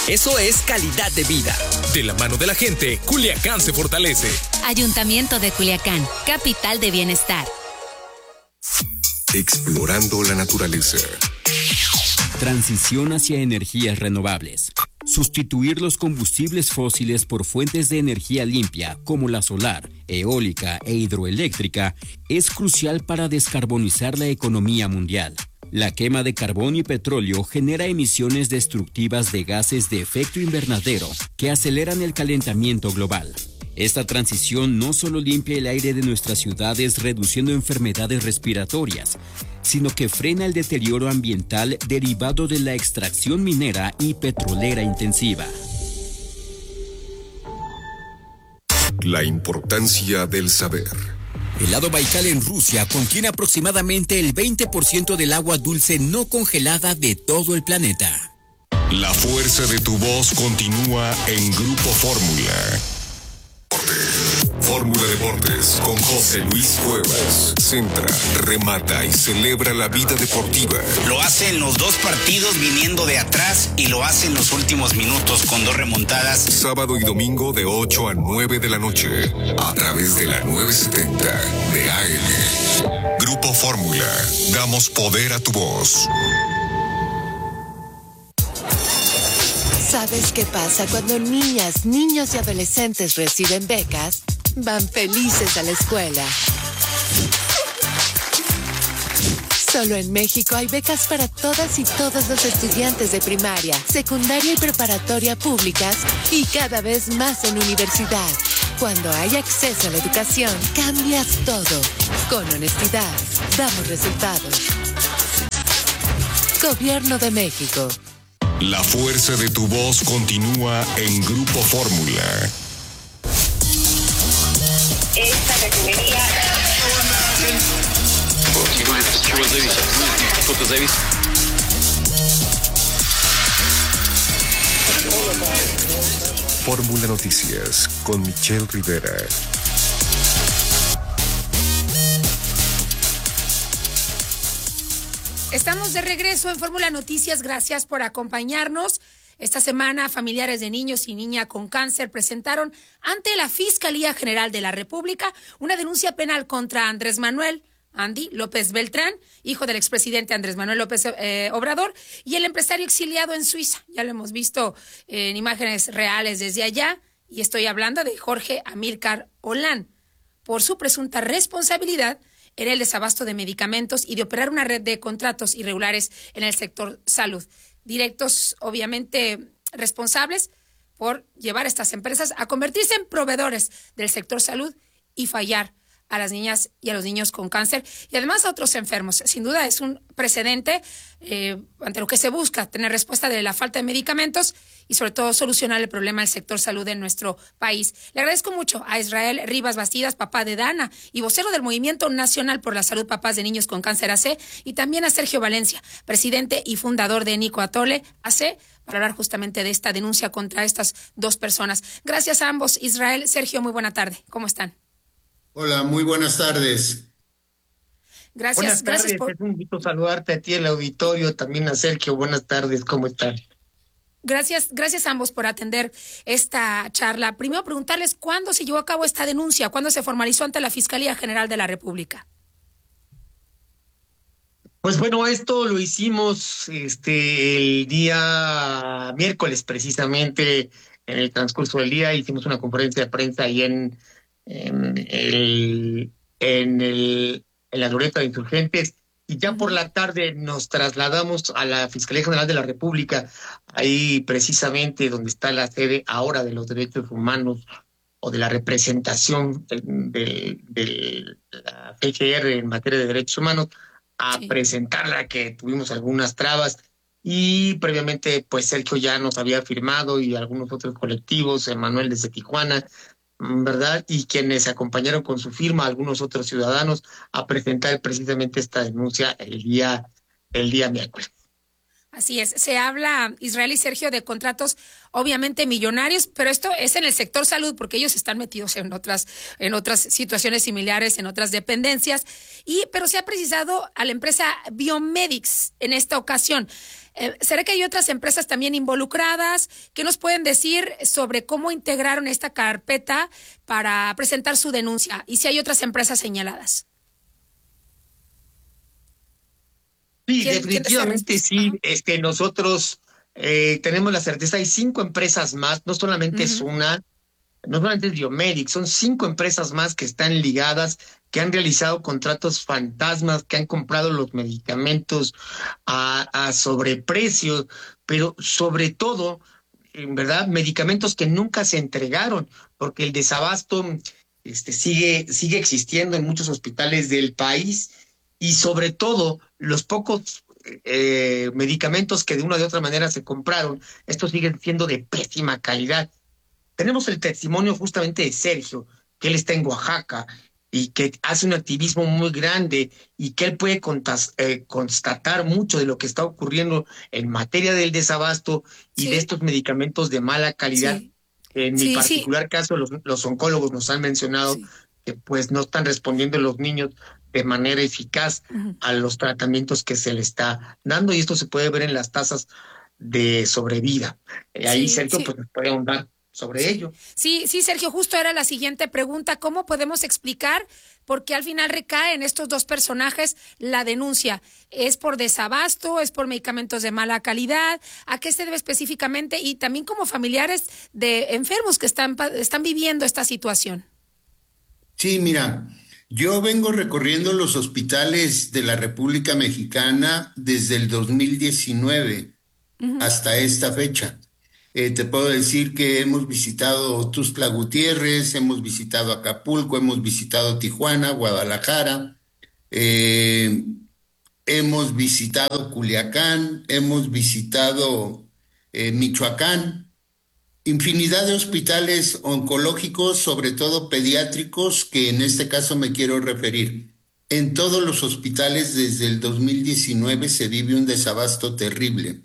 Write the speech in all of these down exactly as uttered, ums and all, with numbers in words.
Eso es calidad de vida. De la mano de la gente, Culiacán se fortalece. Ayuntamiento de Culiacán, capital de bienestar. Explorando la naturaleza. Transición hacia energías renovables. Sustituir los combustibles fósiles por fuentes de energía limpia como la solar, eólica e hidroeléctrica es crucial para descarbonizar la economía mundial. La quema de carbón y petróleo genera emisiones destructivas de gases de efecto invernadero que aceleran el calentamiento global. Esta transición no solo limpia el aire de nuestras ciudades reduciendo enfermedades respiratorias, sino que frena el deterioro ambiental derivado de la extracción minera y petrolera intensiva. La importancia del saber. El lago Baikal en Rusia contiene aproximadamente el veinte por ciento del agua dulce no congelada de todo el planeta. La fuerza de tu voz continúa en Grupo Fórmula. Fórmula Deportes con José Luis Cuevas. Centra, remata y celebra la vida deportiva. Lo hace en los dos partidos viniendo de atrás y lo hace en los últimos minutos con dos remontadas. Sábado y domingo de ocho a nueve de la noche a través de la novecientos setenta de A M. Grupo Fórmula. Damos poder a tu voz. ¿Sabes qué pasa cuando niñas, niños y adolescentes reciben becas? Van felices a la escuela. Solo en México hay becas para todas y todos los estudiantes de primaria, secundaria y preparatoria públicas y cada vez más en universidad. Cuando hay acceso a la educación, cambias todo. Con honestidad, damos resultados. Gobierno de México. La fuerza de tu voz continúa en Grupo Fórmula. Esta refinería... Fórmula Noticias con Michelle Rivera. Estamos de regreso en Fórmula Noticias. Gracias por acompañarnos. Esta semana, familiares de niños y niñas con cáncer presentaron ante la Fiscalía General de la República una denuncia penal contra Andrés Manuel Andy López Beltrán, hijo del expresidente Andrés Manuel López eh, Obrador, y el empresario exiliado en Suiza. Ya lo hemos visto en imágenes reales desde allá, y estoy hablando de Jorge Amílcar Olán, por su presunta responsabilidad en el desabasto de medicamentos y de operar una red de contratos irregulares en el sector salud. Directos, obviamente, responsables por llevar a estas empresas a convertirse en proveedores del sector salud y fallar a las niñas y a los niños con cáncer y además a otros enfermos. Sin duda es un precedente eh, ante lo que se busca, tener respuesta de la falta de medicamentos y sobre todo solucionar el problema del sector salud en nuestro país. Le agradezco mucho a Israel Rivas Bastidas, papá de Dana y vocero del Movimiento Nacional por la Salud Papás de Niños con Cáncer A C, y también a Sergio Valencia, presidente y fundador de Nico Atole A C, para hablar justamente de esta denuncia contra estas dos personas. Gracias a ambos. Israel, Sergio, muy buena tarde. ¿Cómo están? Hola, muy buenas tardes. Gracias, buenas tardes, gracias por... es un gusto saludarte a ti, el auditorio, también a Sergio. Buenas tardes, ¿cómo están? Gracias, gracias a ambos por atender esta charla. Primero preguntarles cuándo se llevó a cabo esta denuncia, cuándo se formalizó ante la Fiscalía General de la República. Pues bueno, esto lo hicimos este el día miércoles, precisamente en el transcurso del día, hicimos una conferencia de prensa ahí en en el en el en la Glorieta de Insurgentes, y ya por la tarde nos trasladamos a la Fiscalía General de la República, ahí precisamente donde está la sede ahora de los derechos humanos o de la representación de, de, de la F G R en materia de derechos humanos, a sí. presentarla, que tuvimos algunas trabas, y previamente pues Sergio ya nos había firmado y algunos otros colectivos, Emanuel desde Tijuana, ¿verdad? Y quienes acompañaron con su firma a algunos otros ciudadanos a presentar precisamente esta denuncia el día, el día miércoles. Así es, se habla, Israel y Sergio, de contratos obviamente millonarios, pero esto es en el sector salud, porque ellos están metidos en otras, en otras situaciones similares, en otras dependencias, y pero se ha precisado a la empresa Biomedics en esta ocasión. Eh, ¿Será que hay otras empresas también involucradas? ¿Qué nos pueden decir sobre cómo integraron esta carpeta para presentar su denuncia? Y si hay otras empresas señaladas. Sí, definitivamente sí. Este, nosotros eh, tenemos la certeza, hay cinco empresas más, no solamente uh-huh. es una, no solamente es Biomedic, son cinco empresas más que están ligadas, que han realizado contratos fantasmas, que han comprado los medicamentos a, a sobreprecio, pero sobre todo, en verdad, medicamentos que nunca se entregaron, porque el desabasto este, sigue, sigue existiendo en muchos hospitales del país. Y sobre todo, los pocos eh, medicamentos que de una u otra manera se compraron, estos siguen siendo de pésima calidad. Tenemos el testimonio justamente de Sergio, que él está en Oaxaca y que hace un activismo muy grande y que él puede contas, eh, constatar mucho de lo que está ocurriendo en materia del desabasto y sí. de estos medicamentos de mala calidad. Sí. En sí, mi particular sí. caso, los, los oncólogos nos han mencionado sí. que pues no están respondiendo los niños de manera eficaz uh-huh. a los tratamientos que se le está dando, y esto se puede ver en las tasas de sobrevida. Sí, Ahí Sergio sí. pues nos puede ahondar sobre sí. ello. Sí, sí, Sergio, justo era la siguiente pregunta. ¿Cómo podemos explicar por qué al final recae en estos dos personajes la denuncia? ¿Es por desabasto? ¿Es por medicamentos de mala calidad? ¿A qué se debe específicamente? Y también como familiares de enfermos que están, están viviendo esta situación. Sí, mira, yo vengo recorriendo los hospitales de la República Mexicana desde el dos mil diecinueve uh-huh. hasta esta fecha. Eh, te puedo decir que hemos visitado Tuxtla Gutiérrez, hemos visitado Acapulco, hemos visitado Tijuana, Guadalajara, eh, hemos visitado Culiacán, hemos visitado eh, Michoacán. Infinidad de hospitales oncológicos, sobre todo pediátricos, que en este caso me quiero referir. En todos los hospitales desde el dos mil diecinueve se vive un desabasto terrible.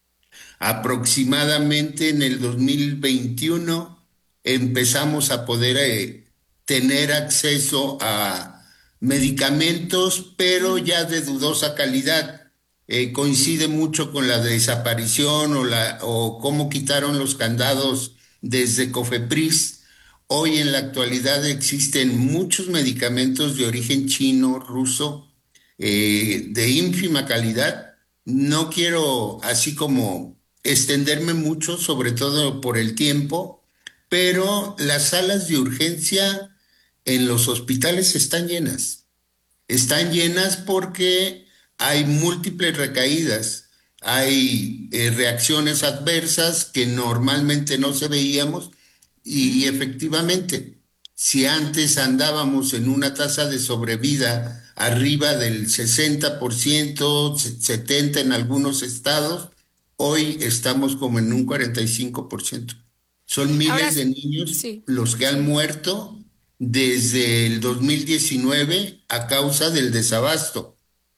Aproximadamente en el dos mil veintiuno empezamos a poder eh, tener acceso a medicamentos, pero ya de dudosa calidad. Eh, coincide mucho con la desaparición o, la, o cómo quitaron los candados desde Cofepris. Hoy en la actualidad existen muchos medicamentos de origen chino, ruso, eh, de ínfima calidad. No quiero así como extenderme mucho, sobre todo por el tiempo, pero las salas de urgencia en los hospitales están llenas. Están llenas porque hay múltiples recaídas, hay eh, reacciones adversas que normalmente no se veíamos y efectivamente, si antes andábamos en una tasa de sobrevida arriba del sesenta por ciento, setenta por ciento en algunos estados, hoy estamos como en un cuarenta y cinco por ciento. Son miles Ahora, de niños sí. los que han muerto desde el dos mil diecinueve a causa del desabasto.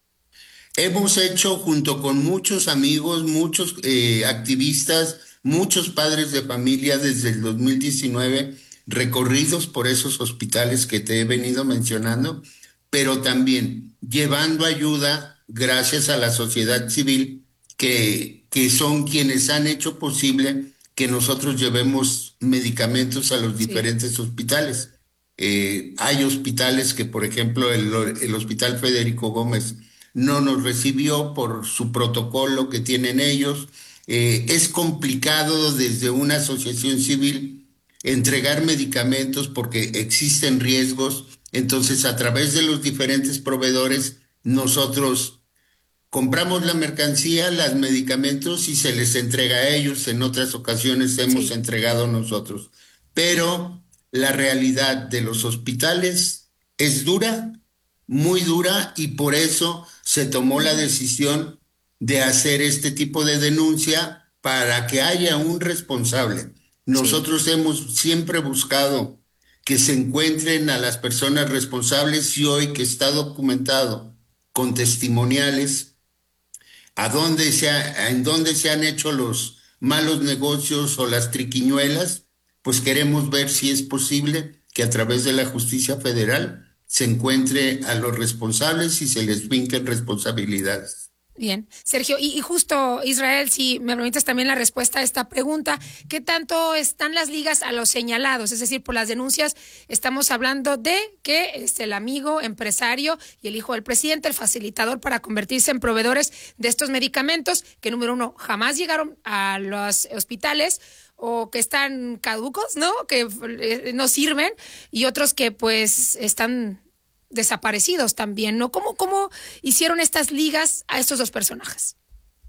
Hemos hecho junto con muchos amigos, muchos eh, activistas, muchos padres de familia desde el dos mil diecinueve recorridos por esos hospitales que te he venido mencionando, pero también llevando ayuda gracias a la sociedad civil que, que son quienes han hecho posible que nosotros llevemos medicamentos a los diferentes sí. hospitales. Eh, hay hospitales que, por ejemplo, el, el Hospital Federico Gómez no nos recibió por su protocolo que tienen ellos. Eh, es complicado desde una asociación civil entregar medicamentos porque existen riesgos. Entonces, a través de los diferentes proveedores, nosotros compramos la mercancía, los medicamentos y se les entrega a ellos. En otras ocasiones hemos sí. entregado nosotros. Pero la realidad de los hospitales es dura, muy dura, y por eso se tomó la decisión de hacer este tipo de denuncia para que haya un responsable. Nosotros sí. hemos siempre buscado que se encuentren a las personas responsables y hoy que está documentado con testimoniales a dónde se ha, en dónde se han hecho los malos negocios o las triquiñuelas, pues queremos ver si es posible que a través de la justicia federal se encuentre a los responsables y se les vinquen responsabilidades. Bien, Sergio, y, y justo, Israel, si me permites también la respuesta a esta pregunta, ¿qué tanto están las ligas a los señalados? Es decir, por las denuncias estamos hablando de que es el amigo, empresario y el hijo del presidente, el facilitador para convertirse en proveedores de estos medicamentos que, número uno, jamás llegaron a los hospitales o que están caducos, ¿no? Que eh, no sirven, y otros que pues están desaparecidos también, ¿no? ¿Cómo, cómo hicieron estas ligas a estos dos personajes?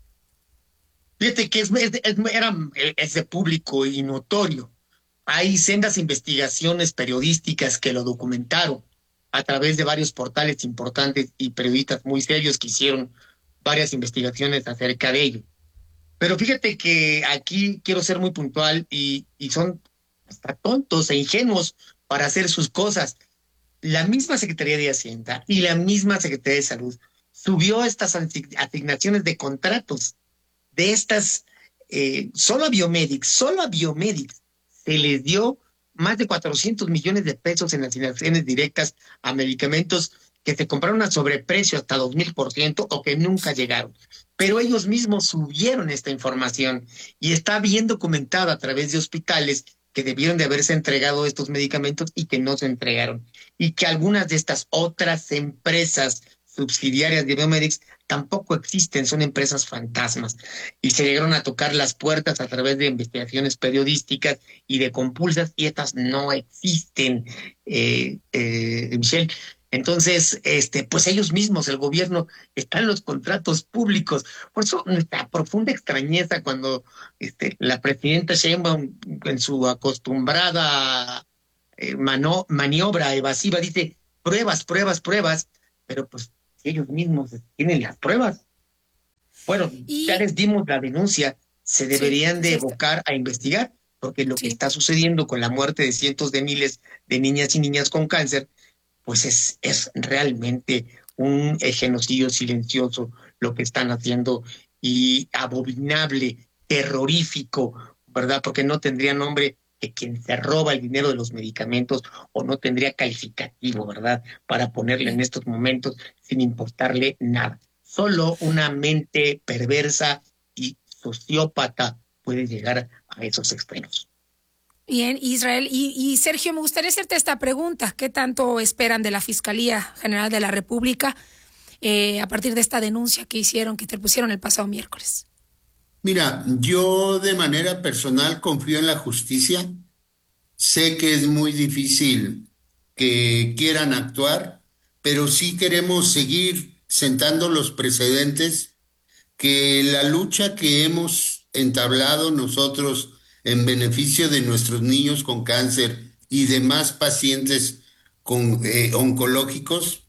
Fíjate que es, es, es, era, es de público y notorio. Hay sendas investigaciones periodísticas que lo documentaron a través de varios portales importantes y periodistas muy serios que hicieron varias investigaciones acerca de ello. Pero fíjate que aquí quiero ser muy puntual y, y son hasta tontos e ingenuos para hacer sus cosas. La misma Secretaría de Hacienda y la misma Secretaría de Salud subió estas asignaciones de contratos de estas, eh, solo a Biomedics, solo a Biomedics se les dio más de cuatrocientos millones de pesos en asignaciones directas a medicamentos que se compraron a sobreprecio hasta dos mil por ciento o que nunca llegaron. Pero ellos mismos subieron esta información y está bien documentado a través de hospitales que debieron de haberse entregado estos medicamentos y que no se entregaron. Y que algunas de estas otras empresas subsidiarias de Biomedics tampoco existen, son empresas fantasmas. Y se llegaron a tocar las puertas a través de investigaciones periodísticas y de compulsas, y estas no existen, eh, eh, Michelle. Entonces, este, pues ellos mismos, el gobierno, están en los contratos públicos. Por eso nuestra profunda extrañeza cuando este, la presidenta Sheinbaum, en su acostumbrada eh, mano, maniobra evasiva, dice pruebas, pruebas, pruebas, pero pues ellos mismos tienen las pruebas. Bueno, y... ya les dimos la denuncia, se deberían sí, de evocar a investigar, porque lo sí. que está sucediendo con la muerte de cientos de miles de niñas y niñas con cáncer, pues es, es realmente un genocidio silencioso lo que están haciendo, y abominable, terrorífico, ¿verdad? Porque no tendría nombre que quien se roba el dinero de los medicamentos, o no tendría calificativo, ¿verdad? Para ponerle en estos momentos sin importarle nada. Solo una mente perversa y sociópata puede llegar a esos extremos. Bien, Israel. Y, y Sergio, me gustaría hacerte esta pregunta. ¿Qué tanto esperan de la Fiscalía General de la República eh, a partir de esta denuncia que hicieron, que interpusieron el pasado miércoles? Mira, yo de manera personal confío en la justicia. Sé que es muy difícil que quieran actuar, pero sí queremos seguir sentando los precedentes, que la lucha que hemos entablado nosotros en beneficio de nuestros niños con cáncer y demás pacientes con, eh, oncológicos,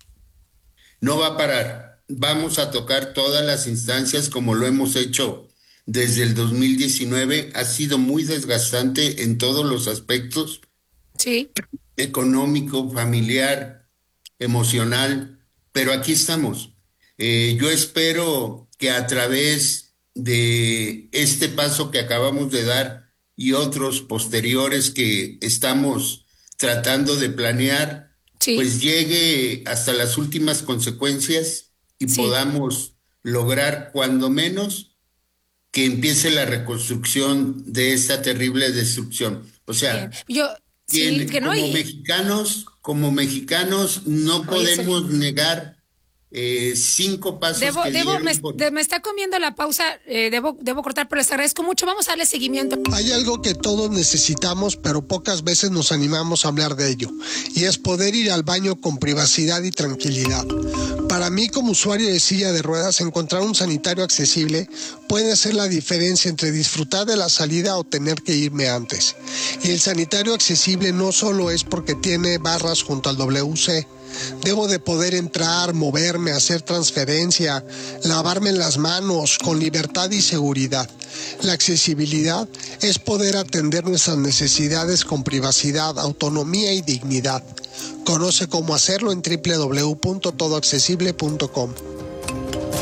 no va a parar. Vamos a tocar todas las instancias como lo hemos hecho desde el dos mil diecinueve. Ha sido muy desgastante en todos los aspectos. Sí. Económico, familiar, emocional, pero aquí estamos. Eh, yo espero que a través de este paso que acabamos de dar y otros posteriores que estamos tratando de planear, sí. pues llegue hasta las últimas consecuencias y sí. podamos lograr cuando menos que empiece la reconstrucción de esta terrible destrucción. O sea, Yo, sí, que no, como y... mexicanos, como mexicanos no Oye, podemos sí. negar Eh, cinco pasos debo, que debo me, por... de, me está comiendo la pausa, eh, debo, debo cortar, pero les agradezco mucho. Vamos a darle seguimiento. Hay algo que todos necesitamos, pero pocas veces nos animamos a hablar de ello, y es poder ir al baño con privacidad y tranquilidad. Para mí, como usuario de silla de ruedas, encontrar un sanitario accesible puede hacer la diferencia entre disfrutar de la salida o tener que irme antes. Y el sanitario accesible no solo es porque tiene barras junto al W C. Debo de poder entrar, moverme, hacer transferencia, lavarme las manos con libertad y seguridad. La accesibilidad es poder atender nuestras necesidades con privacidad, autonomía y dignidad. Conoce cómo hacerlo en doble u doble u doble u punto todo accesible punto com.